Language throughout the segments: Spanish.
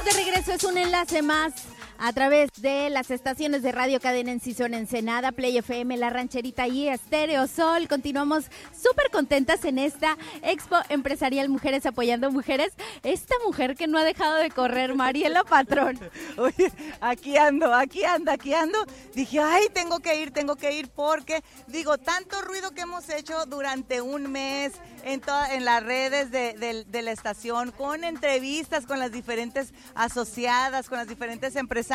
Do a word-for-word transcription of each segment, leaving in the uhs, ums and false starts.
De regreso, es un enlace más a través de las estaciones de Radio Cadena Encisión Ensenada, Play F M, La Rancherita y Estéreo Sol. Continuamos súper contentas en esta Expo Empresarial Mujeres Apoyando Mujeres. Esta mujer que no ha dejado de correr, Mariela Patrón. Oye, aquí ando, aquí ando, aquí ando. Dije, ay, tengo que ir, tengo que ir porque, digo, tanto ruido que hemos hecho durante un mes en, toda, en las redes de, de, de la estación, con entrevistas con las diferentes asociadas, con las diferentes empresarias,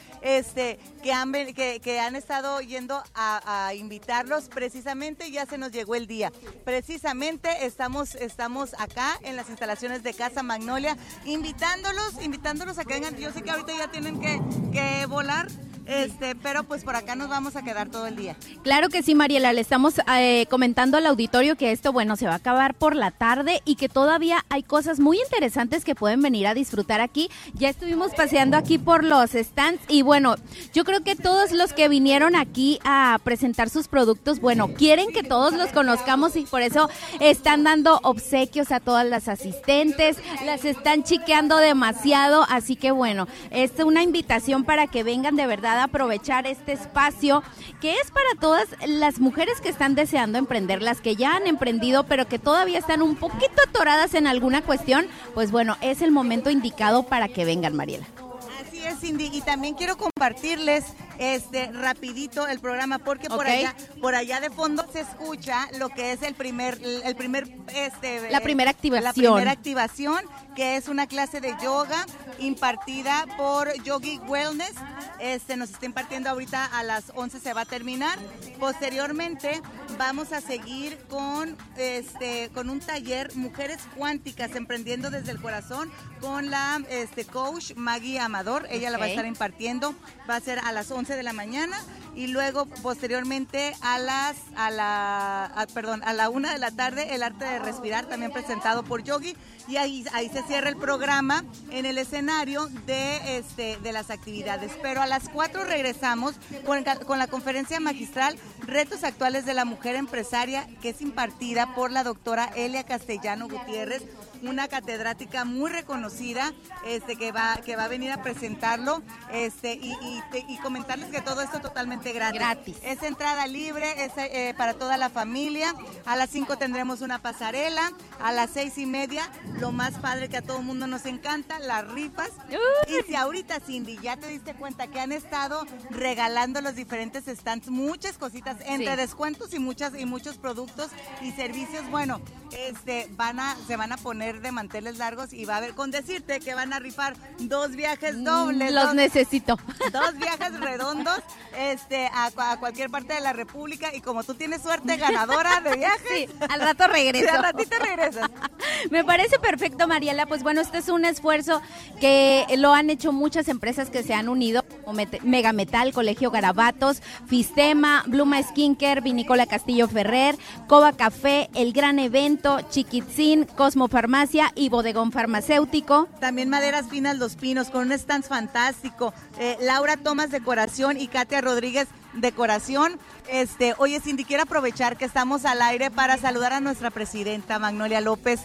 este, que, han, que, que han estado yendo a, a invitarlos. Precisamente ya se nos llegó el día. Precisamente estamos, estamos acá en las instalaciones de Casa Magnolia, invitándolos, invitándolos a que vengan. Yo sé que ahorita ya tienen que, que volar. Este, pero pues por acá nos vamos a quedar todo el día. Claro que sí, Mariela, le estamos eh, comentando al auditorio que esto, bueno, se va a acabar por la tarde y que todavía hay cosas muy interesantes que pueden venir a disfrutar aquí. Ya estuvimos paseando aquí por los stands y bueno, yo creo que todos los que vinieron aquí a presentar sus productos, bueno, quieren que todos los conozcamos y por eso están dando obsequios a todas las asistentes, las están chiqueando demasiado, así que bueno, es una invitación para que vengan de verdad a aprovechar este espacio que es para todas las mujeres que están deseando emprender, las que ya han emprendido pero que todavía están un poquito atoradas en alguna cuestión, pues bueno, es el momento indicado para que vengan, Mariela. Así es, Cindy, y también quiero compartirles este rapidito el programa porque por okay. allá por allá de fondo se escucha lo que es el primer el primer este la primera activación la primera activación que es una clase de yoga impartida por Yogi Wellness. Este nos está impartiendo ahorita a las once, se va a terminar. Posteriormente vamos a seguir con este con un taller Mujeres Cuánticas Emprendiendo desde el Corazón con la este coach Maggie Amador. Ella okay. la va a estar impartiendo, va a ser a las once de la mañana y luego posteriormente a las a la a, perdón a la una de la tarde el arte de respirar, también presentado por Yogi, y ahí ahí se cierra el programa en el escenario de este de las actividades. Pero a las cuatro regresamos con, con la conferencia magistral Retos Actuales de la Mujer Empresaria, que es impartida por la doctora Elia Castellano Gutiérrez, una catedrática muy reconocida, este que va que va a venir a presentarlo, este y, y, y comentarles que todo esto totalmente gratis. Gratis. Es entrada libre, es eh, para toda la familia. A las cinco tendremos una pasarela, a las seis y media, lo más padre que a todo el mundo nos encanta, las rifas. Uy. Y si ahorita, Cindy, ya te diste cuenta que han estado regalando los diferentes stands, muchas cositas, entre sí. descuentos y muchas y muchos productos y servicios, bueno, este van a se van a poner de manteles largos y va a haber, con decirte que van a rifar dos viajes dobles. Los dos, necesito. Dos viajes redondos este a, a cualquier parte de la República, y como tú tienes suerte ganadora de viajes. Sí, al rato regreso. Sí, al ratito regresas. Me parece perfecto, Mariela. Pues bueno, este es un esfuerzo que lo han hecho muchas empresas que se han unido, como Mega Metal, Colegio Garabatos, Fistema, Bluma Skincare, Vinícola Castillo Ferrer, Coba Café, El Gran Evento, Chiquitzin, Cosmo Farmacia y Bodegón Farmacéutico. También Maderas Finas Los Pinos, con un stand fantástico. Eh, Laura Tomás Decoración y Katia Rodríguez Decoración. Este, oye, Cindy, quiero aprovechar que estamos al aire para saludar a nuestra presidenta Magnolia López,